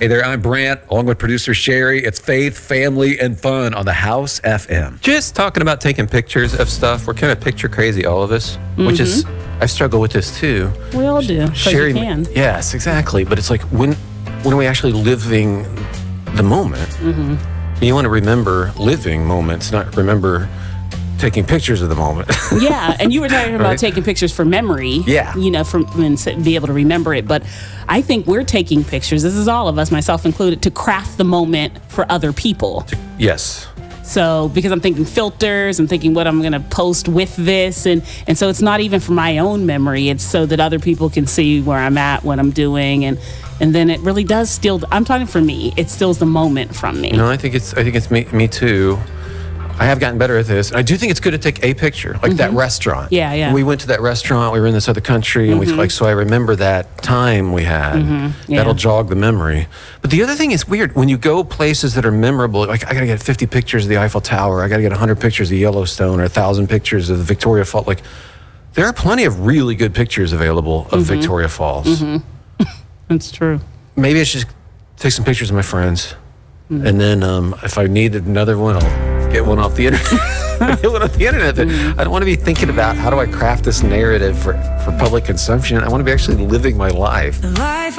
Hey there, I'm Brant, along with producer Sherry. It's faith, family, and fun on the House FM. Just talking about taking pictures of stuff. We're kind of picture crazy, all of us, which is, I struggle with this too. We all do, because Sherry, you can. Yes, exactly. But it's like, when are we actually living the moment? You want to remember living moments, not remember taking pictures of the moment. Yeah, and you were talking about Right. taking pictures for memory. Yeah. You know, and be able to remember it. But I think we're taking pictures, this is all of us, myself included, to craft the moment for other people. Yes. So, because I'm thinking filters, I'm thinking what I'm going to post with this. And so it's not even for my own memory. It's so that other people can see where I'm at, what I'm doing. And then it really does steal, I'm talking for me, it steals the moment from me. No, I think it's me too. I have gotten better at this. I do think it's good to take a picture, like that restaurant. Yeah, yeah. We went to that restaurant. We were in this other country, and so I remember that time we had. Yeah. That'll jog the memory. But the other thing is weird when you go places that are memorable. Like I gotta get 50 pictures of the Eiffel Tower. I gotta get 100 pictures of Yellowstone, or 1,000 pictures of the Victoria Falls. Like there are plenty of really good pictures available of Victoria Falls. That's true. Maybe I should just take some pictures of my friends, and then if I need another one, I'll get one off the internet. Get one off the internet. But I don't want to be thinking about how do I craft this narrative for public consumption. I want to be actually living my life.